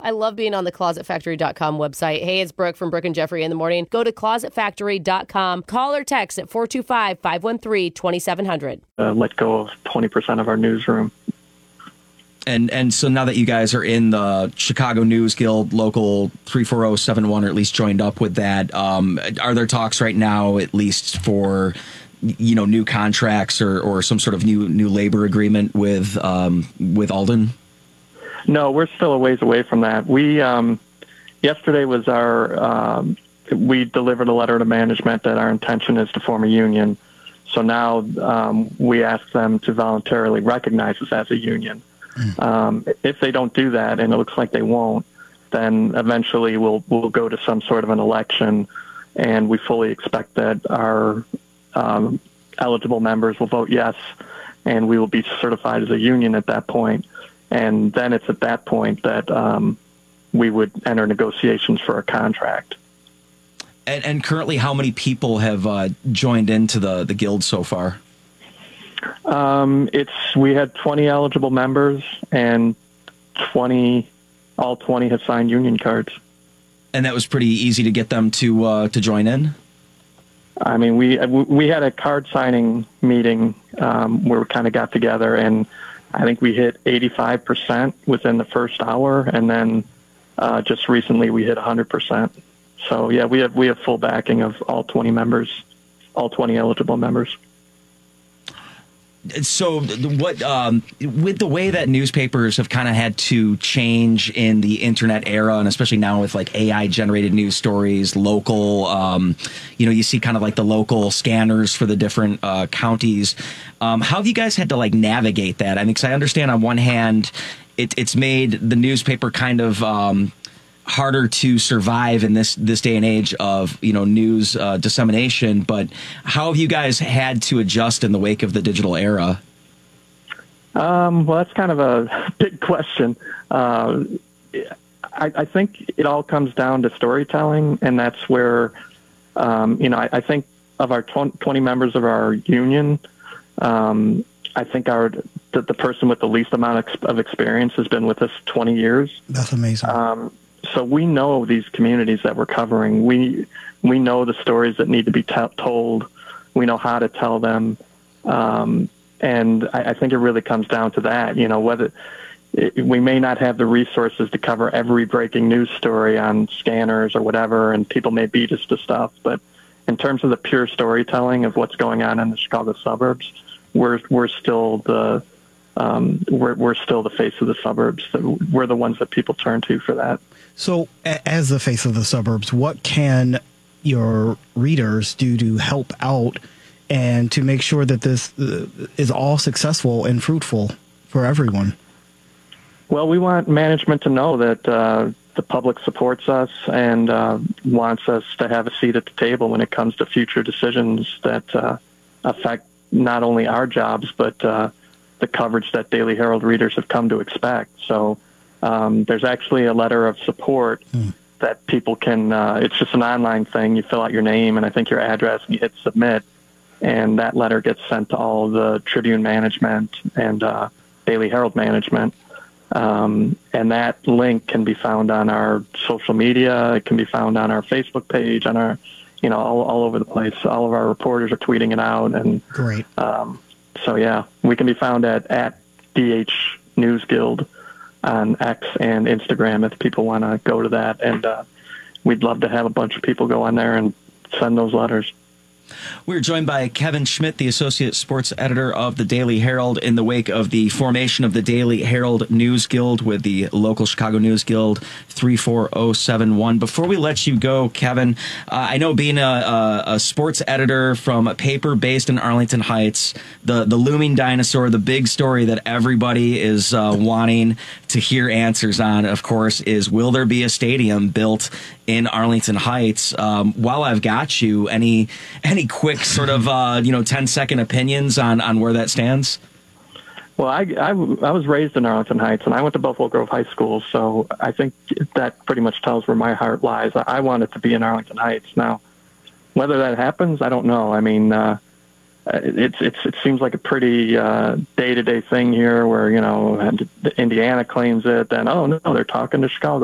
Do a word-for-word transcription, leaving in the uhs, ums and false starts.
I love being on the closet factory dot com website. Hey, it's Brooke from Brooke and Jeffrey in the morning. Go to closet factory dot com. Call or text at four two five, five one three, two seven zero zero. Uh, let go of twenty percent of our newsroom. And and so now that you guys are in the Chicago News Guild Local three four zero seven one, or at least joined up with that, um, are there talks right now, at least for, you know, new contracts or, or some sort of new new labor agreement with um, with Alden? No, we're still a ways away from that. We um, yesterday was our um, we delivered a letter to management that our intention is to form a union. So now um, we ask them to voluntarily recognize us as a union. Um, if they don't do that, and it looks like they won't, then eventually we'll we'll go to some sort of an election, and we fully expect that our um, eligible members will vote yes, and we will be certified as a union at that point. And then it's at that point that um, we would enter negotiations for a contract. And, and currently, how many people have uh, joined into the, the guild so far? Um, it's we had twenty eligible members, and twenty, all twenty have signed union cards. And that was pretty easy to get them to uh, to join in? I mean, we we had a card signing meeting um, where we kind of got together, and I think we hit eighty-five percent within the first hour, and then uh, just recently we hit one hundred percent. So yeah, we have we have full backing of all twenty members, all twenty eligible members. So what um, with the way that newspapers have kind of had to change in the internet era, and especially now with like A I generated news stories, local, um, you know, you see kind of like the local scanners for the different uh, counties. Um, how have you guys had to like navigate that? I mean, because I understand on one hand, it, it's made the newspaper kind of um, harder to survive in this this day and age of, you know, news uh, dissemination. But how have you guys had to adjust in the wake of the digital era? Um, well, that's kind of a big question. Uh, I, I think it all comes down to storytelling, and that's where, um, you know, I, I think of our twenty members of our union, um, I think our the, the person with the least amount of experience has been with us twenty years. That's amazing. Um, So we know these communities that we're covering. We we know the stories that need to be t- told. We know how to tell them, um, and I, I think it really comes down to that. You know, whether it, we may not have the resources to cover every breaking news story on scanners or whatever, and people may beat us to stuff. But in terms of the pure storytelling of what's going on in the Chicago suburbs, we're we're still the um, we're we're still the face of the suburbs. We're the ones that people turn to for that. So, as the face of the suburbs, what can your readers do to help out and to make sure that this is all successful and fruitful for everyone? Well, we want management to know that uh, the public supports us and uh, wants us to have a seat at the table when it comes to future decisions that uh, affect not only our jobs, but uh, the coverage that Daily Herald readers have come to expect. So, Um, there's actually a letter of support hmm. that people can, uh, it's just an online thing. You fill out your name and I think your address and you hit submit. And that letter gets sent to all the Tribune management and uh, Daily Herald management. Um, and that link can be found on our social media. It can be found on our Facebook page, on our, you know, all, all over the place. All of our reporters are tweeting it out. And great. Um, so, yeah, we can be found at, at D H News Guild on X and Instagram if people want to go to that. And uh, we'd love to have a bunch of people go on there and send those letters. We're joined by Kevin Schmidt, the Associate Sports Editor of the Daily Herald, in the wake of the formation of the Daily Herald News Guild with the local Chicago News Guild three four zero seven one. Before we let you go, Kevin, uh, I know being a, a, a sports editor from a paper based in Arlington Heights, the, the looming dinosaur, the big story that everybody is uh, wanting to hear answers on, of course, is will there be a stadium built in Arlington Heights? Um, while I've got you, any any quick sort of uh, you know ten second opinions on, on where that stands? Well, I, I, I was raised in Arlington Heights, and I went to Buffalo Grove High School, so I think that pretty much tells where my heart lies. I want it to be in Arlington Heights. Now, whether that happens, I don't know. I mean, uh, it's it's it seems like a pretty uh, day-to-day thing here where, you know, Indiana claims it, then, oh, no, they're talking to Chicago.